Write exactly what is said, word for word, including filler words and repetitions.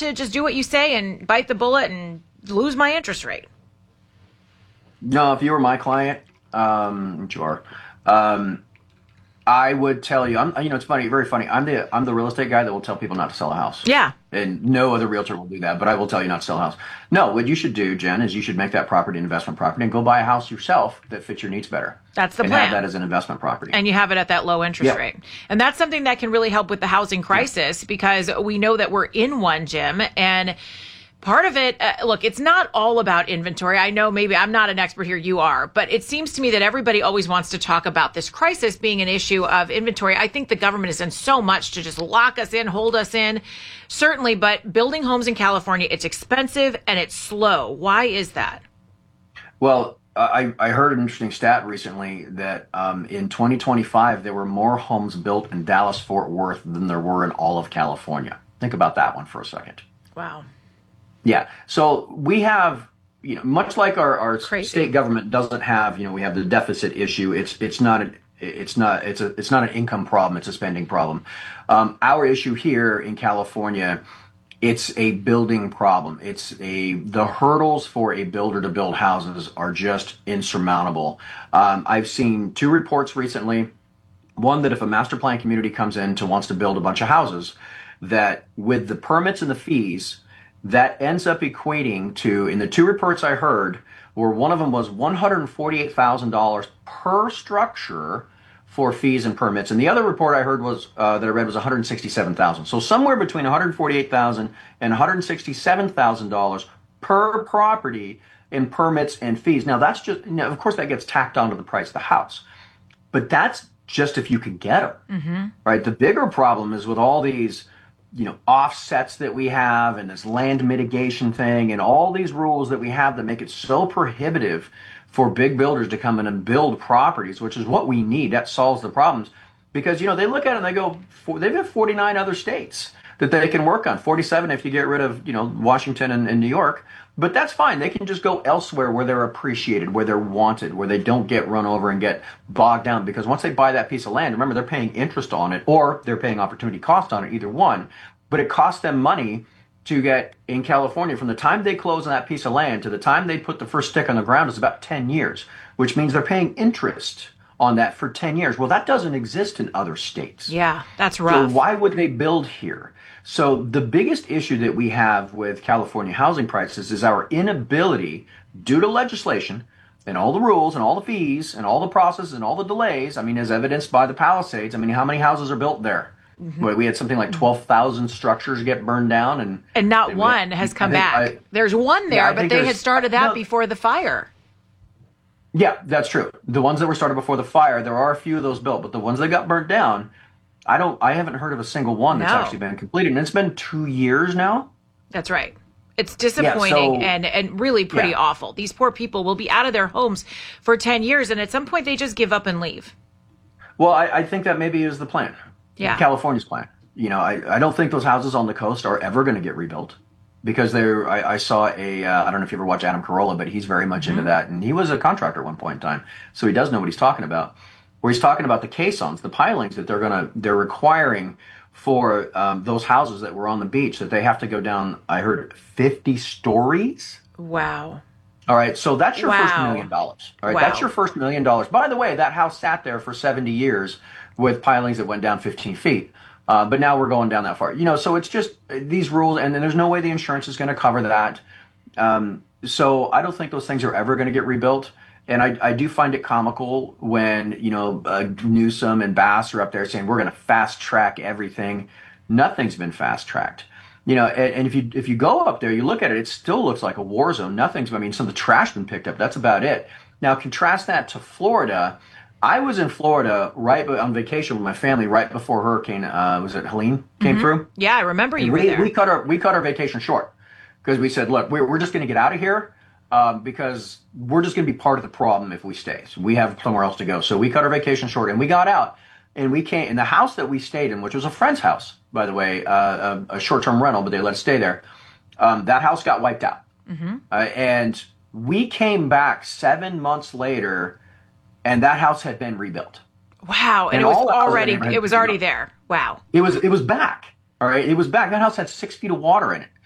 to just do what you say and bite the bullet and lose my interest rate? No, if you were my client, um, which you are, um, I would tell you. I'm, you know, it's funny, very funny. I'm the I'm the real estate guy that will tell people not to sell a house. Yeah. And no other realtor will do that, but I will tell you not to sell a house. No, what you should do, Jen, is you should make that property an investment property and go buy a house yourself that fits your needs better. That's the and plan. And have that as an investment property. And you have it at that low interest yep. rate. And that's something that can really help with the housing crisis, because we know that we're in one, Jim, and part of it, uh, look, it's not all about inventory. I know maybe I'm not an expert here, you are, but it seems to me that everybody always wants to talk about this crisis being an issue of inventory. I think the government has done so much to just lock us in, hold us in, certainly, but building homes in California, it's expensive and it's slow. Why is that? Well, I, I heard an interesting stat recently that um, in twenty twenty-five, there were more homes built in Dallas-Fort Worth than there were in all of California. Think about that one for a second. Wow. Yeah. So we have, you know, much like our, our Crazy. state government doesn't have, you know, we have the deficit issue. It's it's not a, it's not it's a it's not an income problem. It's a spending problem. Um, our issue here in California, it's a building problem. It's a the hurdles for a builder to build houses are just insurmountable. Um, I've seen two reports recently. One that if a master plan community comes in to wants to build a bunch of houses, that with the permits and the fees, that ends up equating to, in the two reports I heard, where one of them was one hundred forty-eight thousand dollars per structure for fees and permits, and the other report I heard was uh, that I read was one hundred sixty-seven thousand dollars. So somewhere between one hundred forty-eight thousand dollars and one hundred sixty-seven thousand dollars per property in permits and fees. Now that's just, you know, of course, that gets tacked onto the price of the house, but that's just if you can get them, mm-hmm. right? The bigger problem is with all these, you know, offsets that we have and this land mitigation thing and all these rules that we have that make it so prohibitive for big builders to come in and build properties, which is what we need. That solves the problems because, you know, they look at it and they go, they've got forty-nine other states that they can work on, forty-seven if you get rid of, you know, Washington and, and New York. But that's fine. They can just go elsewhere where they're appreciated, where they're wanted, where they don't get run over and get bogged down. Because once they buy that piece of land, remember, they're paying interest on it or they're paying opportunity cost on it, either one. But it costs them money to get in California from the time they close on that piece of land to the time they put the first stick on the ground is about ten years, which means they're paying interest on that for ten years. Well, that doesn't exist in other states. Yeah, that's rough. So why would they build here? So the biggest issue that we have with California housing prices is our inability, due to legislation and all the rules and all the fees and all the processes and all the delays, I mean, as evidenced by the Palisades, I mean, how many houses are built there? Mm-hmm. We had something like twelve thousand structures get burned down. And and not and one we, has come back. I, there's one there, yeah, but they had started that no, before the fire. Yeah, that's true. The ones that were started before the fire, there are a few of those built, but the ones that got burnt down, I don't. I haven't heard of a single one that's no. actually been completed, and it's been two years now. That's right. It's disappointing yeah, so, and, and really pretty yeah. awful. These poor people will be out of their homes for ten years, and at some point they just give up and leave. Well, I, I think that maybe is the plan. Yeah. California's plan. You know, I, I don't think those houses on the coast are ever going to get rebuilt because they're. I, I saw a. Uh, I don't know if you ever watch Adam Carolla, but he's very much mm-hmm. into that, and he was a contractor at one point in time, so he does know what he's talking about. Where he's talking about the caissons, the pilings that they're gonna, they're requiring for um, those houses that were on the beach that they have to go down. I heard fifty stories. Wow. All right, so that's your wow. first million dollars. All right, wow. that's your first million dollars. By the way, that house sat there for seventy years with pilings that went down fifteen feet. Uh, but now we're going down that far. You know, so it's just these rules, and then there's no way the insurance is going to cover that. Um, so I don't think those things are ever going to get rebuilt. And I, I do find it comical when, you know, uh, Newsom and Bass are up there saying we're going to fast track everything. Nothing's been fast tracked. You know, and, and if you if you go up there, you look at it, it still looks like a war zone. Nothing's, I mean, some of the trash been picked up. That's about it. Now, contrast that to Florida. I was in Florida right on vacation with my family right before Hurricane, uh, was it Helene, came mm-hmm. through? Yeah, I remember you and were we, there. We cut our we cut our vacation short because we said, look, we're, we're just going to get out of here. Um, because we're just going to be part of the problem if we stay. So we have somewhere else to go. So we cut our vacation short and we got out and we came in the house that we stayed in, which was a friend's house, by the way, uh, a, a short-term rental, but they let us stay there. Um, that house got wiped out. Mm-hmm. Uh, and we came back seven months later and that house had been rebuilt. Wow. And, and it was already, it was already there. Wow. It was, it was back. All right. It was back. That house had six feet of water in it.